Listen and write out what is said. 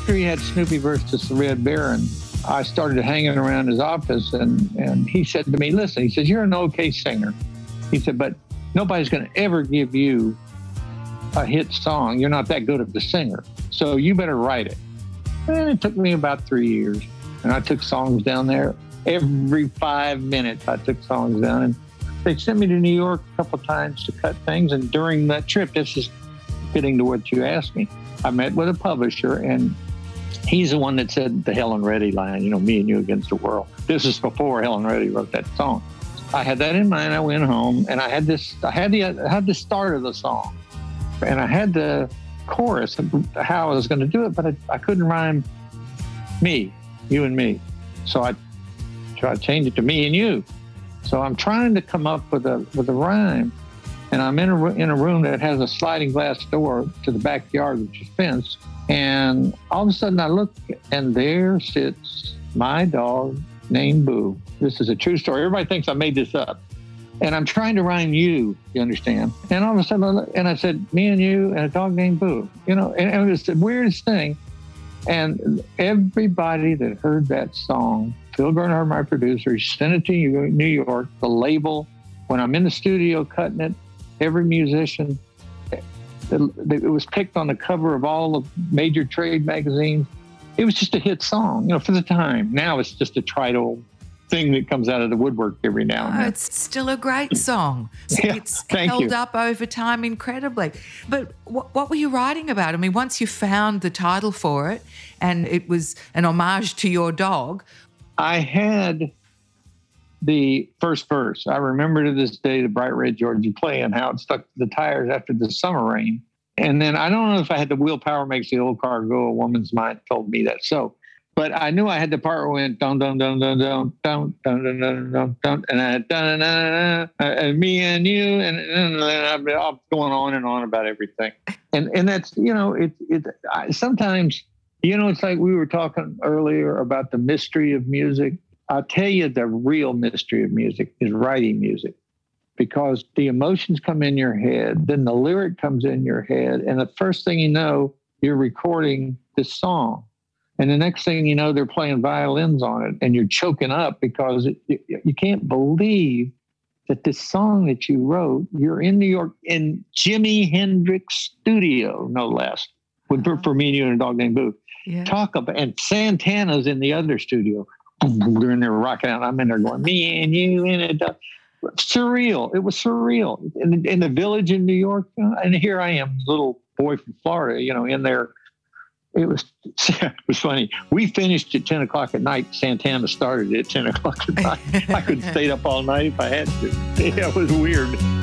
after he had Snoopy versus the Red Baron, I started hanging around his office, and he said to me, listen, he says, you're an okay singer. He said, but nobody's going to ever give you a hit song. You're not that good of a singer, so you better write it. And it took me about 3 years, and I took songs down there. Every 5 minutes, I took songs down, and they sent me to New York a couple of times to cut things. And during that trip, this is getting to what you asked me, I met with a publisher, and he's the one that said the Helen Reddy line, you know, me and you against the world. This is before Helen Reddy wrote that song. I had that in mind. I went home, and I had the start of the song, and I had the chorus of how I was going to do it, but I couldn't rhyme me, you and me. So I changed it to me and you. So I'm trying to come up with a rhyme, and I'm in a room that has a sliding glass door to the backyard, which is fenced. And all of a sudden I look, and there sits my dog named Boo. This is a true story. Everybody thinks I made this up. And I'm trying to rhyme you understand? And all of a sudden, I said, me and you and a dog named Boo. You know, and it was the weirdest thing. And everybody that heard that song, Phil Bernhard, my producer, he sent it to New York, the label. When I'm in the studio cutting it, every musician, it was picked on the cover of all the major trade magazines. It was just a hit song, you know, for the time. Now it's just a trite old thing that comes out of the woodwork every now and then. It's still a great song. Yeah, it's held up over time incredibly. But what were you writing about? I mean, once you found the title for it and it was an homage to your dog. I had the first verse. I remember to this day the Bright Red Georgie play and how it stuck to the tires after the summer rain. And then I don't know if I had the willpower makes the old car go. A woman's mind told me that. So, but I knew I had the part where it went dun dun dun dun dun dun dun dun dun dun dun, and I had dun dun and me and you, and I'm going on and on about everything. And that's, you know, sometimes, you know, it's like we were talking earlier about the mystery of music. I'll tell you, the real mystery of music is writing music, because the emotions come in your head, then the lyric comes in your head, and the first thing you know, you're recording this song. And the next thing you know, they're playing violins on it, and you're choking up because you can't believe that this song that you wrote, you're in New York in Jimi Hendrix studio, no less, for me and you and a dog named Boo. Yeah. Talk about, and Santana's in the other studio. They're in there rocking out. I'm in there going, me and you and a dog. Surreal. It was surreal. In the village in New York, and here I am, little boy from Florida, you know, in there. It was funny. We finished at 10 o'clock at night. Santana started at 10 o'clock at night. I could stay up all night if I had to. Yeah, it was weird.